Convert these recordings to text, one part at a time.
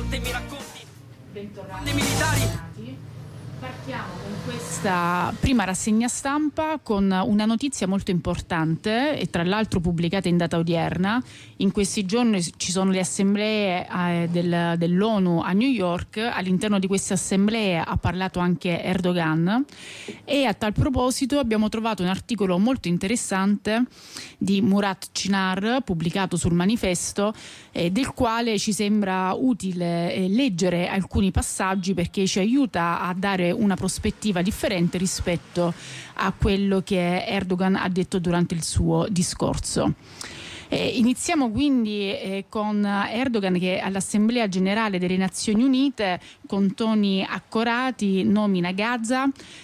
parte mi racconti. Bentornati militari. Partiamo con questa prima rassegna stampa con una notizia molto importante e tra l'altro pubblicata in data odierna. In questi giorni ci sono le assemblee dell'ONU a New York. All'interno di queste assemblee ha parlato anche Erdogan e a tal proposito abbiamo trovato un articolo molto interessante di Murat Çınar pubblicato sul Manifesto, del quale ci sembra utile leggere alcuni passaggi perché ci aiuta a dare una prospettiva differente rispetto a quello che Erdogan ha detto durante il suo discorso. Iniziamo quindi con Erdogan che all'Assemblea Generale delle Nazioni Unite con toni accorati nomina Gaza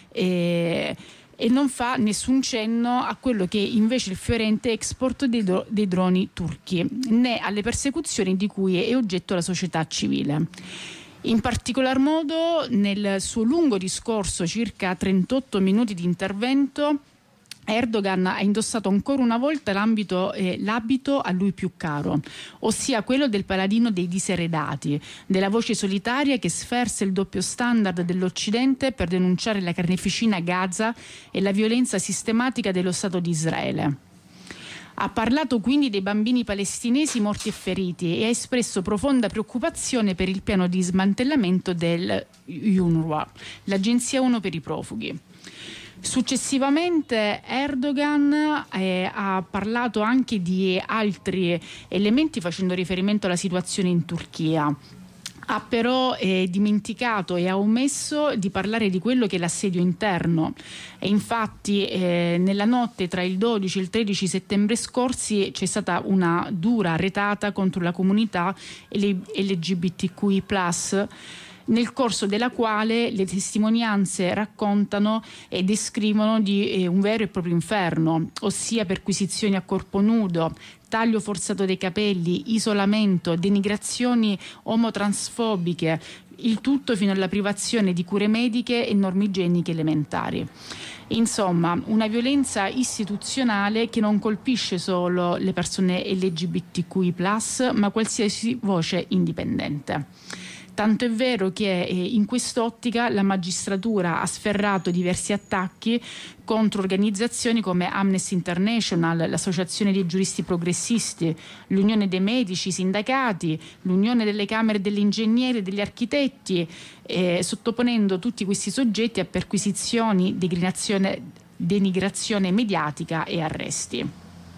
e non fa nessun cenno a quello che invece è il fiorente export dei droni turchi, né alle persecuzioni di cui è oggetto la società civile. In particolar modo, nel suo lungo discorso, circa 38 minuti di intervento, Erdogan ha indossato ancora una volta l'abito a lui più caro, ossia quello del paladino dei diseredati, della voce solitaria che sferza il doppio standard dell'Occidente per denunciare la carneficina a Gaza e la violenza sistematica dello Stato di Israele. Ha parlato quindi dei bambini palestinesi morti e feriti e ha espresso profonda preoccupazione per il piano di smantellamento dell'UNRWA, l'Agenzia ONU per i profughi. Successivamente Erdogan ha parlato anche di altri elementi facendo riferimento alla situazione in Turchia. Ha però dimenticato e ha omesso di parlare di quello che è l'assedio interno e infatti nella notte tra il 12 e il 13 settembre scorsi c'è stata una dura retata contro la comunità LGBTQI+, nel corso della quale le testimonianze raccontano e descrivono di un vero e proprio inferno, ossia perquisizioni a corpo nudo, taglio forzato dei capelli, isolamento, denigrazioni omotransfobiche, il tutto fino alla privazione di cure mediche e norme igieniche elementari. Insomma, una violenza istituzionale che non colpisce solo le persone LGBTQI+, ma qualsiasi voce indipendente. Tanto è vero che in quest'ottica la magistratura ha sferrato diversi attacchi contro organizzazioni come Amnesty International, l'Associazione dei Giuristi Progressisti, l'Unione dei Medici, i sindacati, l'Unione delle Camere degli Ingegneri e degli Architetti, sottoponendo tutti questi soggetti a perquisizioni, denigrazione mediatica e arresti.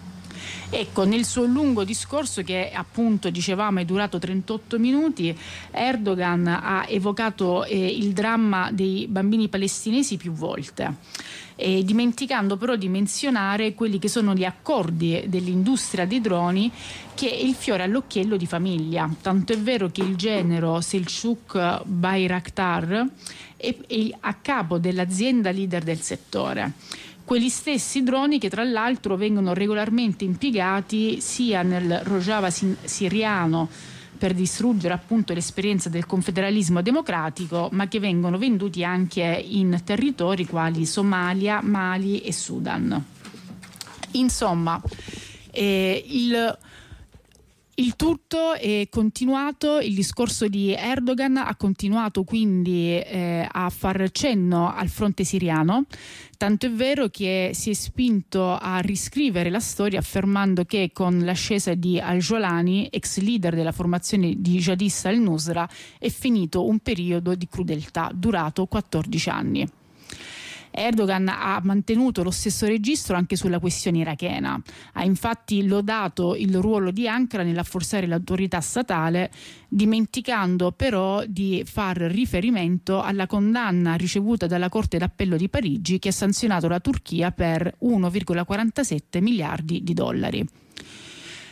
Ecco, nel suo lungo discorso, che appunto dicevamo è durato 38 minuti, Erdogan ha evocato il dramma dei bambini palestinesi più volte, dimenticando però di menzionare quelli che sono gli accordi dell'industria dei droni, che è il fiore all'occhiello di famiglia. Tanto è vero che il genero Selçuk Bayraktar è a capo dell'azienda leader del settore. Quegli stessi droni che tra l'altro vengono regolarmente impiegati sia nel Rojava siriano per distruggere appunto l'esperienza del confederalismo democratico, ma che vengono venduti anche in territori quali Somalia, Mali e Sudan. Insomma, il tutto è continuato, il discorso di Erdogan ha continuato quindi a far cenno al fronte siriano, tanto è vero che si è spinto a riscrivere la storia affermando che con l'ascesa di Al-Jolani, ex leader della formazione jihadista al-Nusra, è finito un periodo di crudeltà durato 14 anni. Erdogan ha mantenuto lo stesso registro anche sulla questione irachena. Ha infatti lodato il ruolo di Ankara nell'afforzare l'autorità statale, dimenticando però di far riferimento alla condanna ricevuta dalla Corte d'Appello di Parigi, che ha sanzionato la Turchia per 1,47 miliardi di dollari.